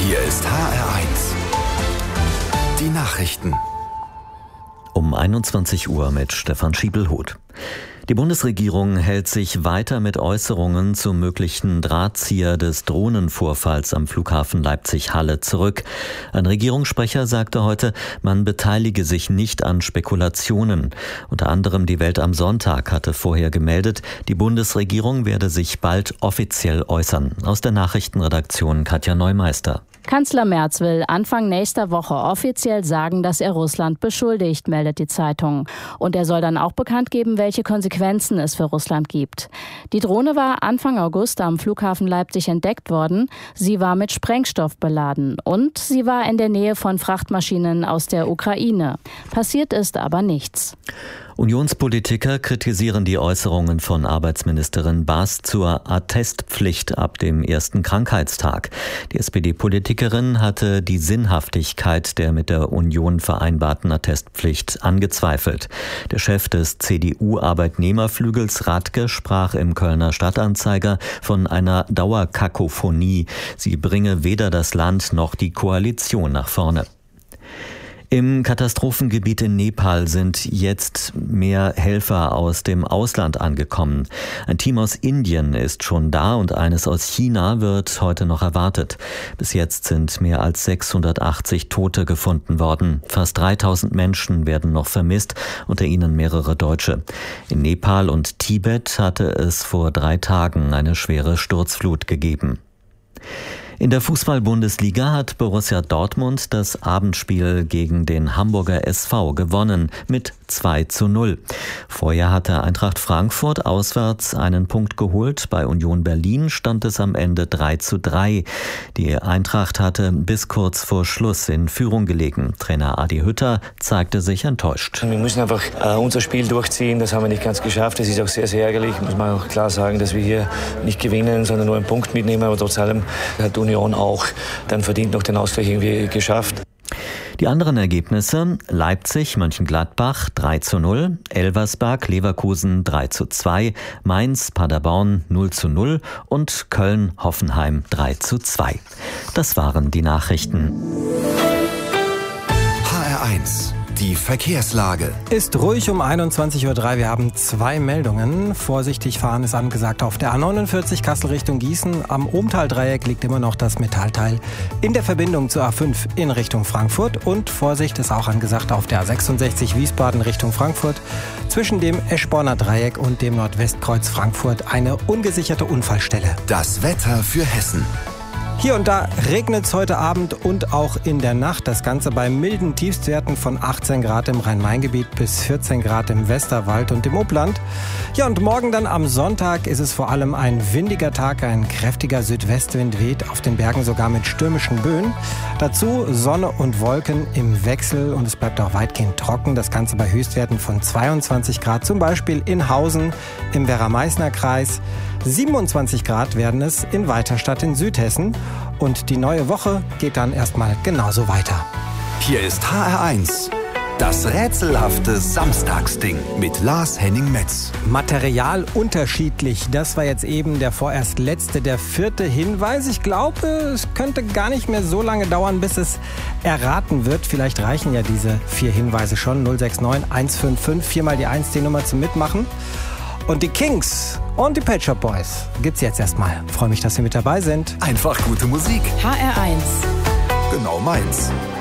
Hier ist HR1. Die Nachrichten. Um 21 Uhr mit Stefan Schiebelhuth. Die Bundesregierung hält sich weiter mit Äußerungen zum möglichen Drahtzieher des Drohnenvorfalls am Flughafen Leipzig-Halle zurück. Ein Regierungssprecher sagte heute, man beteilige sich nicht an Spekulationen. Unter anderem die Welt am Sonntag hatte vorher gemeldet, die Bundesregierung werde sich bald offiziell äußern. Aus der Nachrichtenredaktion Katja Neumeister. Kanzler Merz will Anfang nächster Woche offiziell sagen, dass er Russland beschuldigt, meldet die Zeitung. Und er soll dann auch bekannt geben, welche Konsequenzen es für Russland gibt. Die Drohne war Anfang August am Flughafen Leipzig entdeckt worden. Sie war mit Sprengstoff beladen und sie war in der Nähe von Frachtmaschinen aus der Ukraine. Passiert ist aber nichts. Unionspolitiker kritisieren die Äußerungen von Arbeitsministerin Baas zur Attestpflicht ab dem ersten Krankheitstag. Die SPD-Politikerin hatte die Sinnhaftigkeit der mit der Union vereinbarten Attestpflicht angezweifelt. Der Chef des CDU-Arbeitnehmerflügels Radke sprach im Kölner Stadtanzeiger von einer Dauerkakophonie. Sie bringe weder das Land noch die Koalition nach vorne. Im Katastrophengebiet in Nepal sind jetzt mehr Helfer aus dem Ausland angekommen. Ein Team aus Indien ist schon da und eines aus China wird heute noch erwartet. Bis jetzt sind mehr als 680 Tote gefunden worden. Fast 3000 Menschen werden noch vermisst, unter ihnen mehrere Deutsche. In Nepal und Tibet hatte es vor 3 Tagen eine schwere Sturzflut gegeben. In der Fußball-Bundesliga hat Borussia Dortmund das Abendspiel gegen den Hamburger SV gewonnen mit 2:0. Vorher hatte Eintracht Frankfurt auswärts einen Punkt geholt. Bei Union Berlin stand es am Ende 3:3. Die Eintracht hatte bis kurz vor Schluss in Führung gelegen. Trainer Adi Hütter zeigte sich enttäuscht. Wir müssen einfach unser Spiel durchziehen. Das haben wir nicht ganz geschafft. Das ist auch sehr, sehr ärgerlich. Muss man auch klar sagen, dass wir hier nicht gewinnen, sondern nur einen Punkt mitnehmen. Aber trotz allem hat Union auch dann verdient noch den Ausgleich irgendwie geschafft. Die anderen Ergebnisse: Leipzig, Mönchengladbach 3:0, Elversberg, Leverkusen 3:2, Mainz, Paderborn 0:0 und Köln, Hoffenheim 3:2. Das waren die Nachrichten. HR1. Die Verkehrslage. Ist ruhig um 21:03 Uhr. Wir haben 2 Meldungen. Vorsichtig fahren ist angesagt auf der A49 Kassel Richtung Gießen. Am Ohmtal-Dreieck liegt immer noch das Metallteil in der Verbindung zur A5 in Richtung Frankfurt. Und Vorsicht ist auch angesagt auf der A66 Wiesbaden Richtung Frankfurt. Zwischen dem Eschborner Dreieck und dem Nordwestkreuz Frankfurt eine ungesicherte Unfallstelle. Das Wetter für Hessen. Hier und da regnet es heute Abend und auch in der Nacht. Das Ganze bei milden Tiefstwerten von 18 Grad im Rhein-Main-Gebiet bis 14 Grad im Westerwald und im Upland. Ja, und morgen dann am Sonntag ist es vor allem ein windiger Tag. Ein kräftiger Südwestwind weht auf den Bergen sogar mit stürmischen Böen. Dazu Sonne und Wolken im Wechsel und es bleibt auch weitgehend trocken. Das Ganze bei Höchstwerten von 22 Grad, zum Beispiel in Hausen im Werra-Meißner-Kreis. 27 Grad werden es in Weiterstadt in Südhessen. Und die neue Woche geht dann erstmal genauso weiter. Hier ist HR1. Das rätselhafte Samstagsding mit Lars-Henning Metz. Material unterschiedlich. Das war jetzt eben der vorerst letzte, der 4. Hinweis. Ich glaube, es könnte gar nicht mehr so lange dauern, bis es erraten wird. Vielleicht reichen ja diese 4 Hinweise schon. 069 155, 4 mal die 1, die Nummer zum Mitmachen. Und die Kings und die Pet Shop Boys gibt's jetzt erstmal. Freue mich, dass Sie mit dabei sind. Einfach gute Musik. HR1. Genau meins.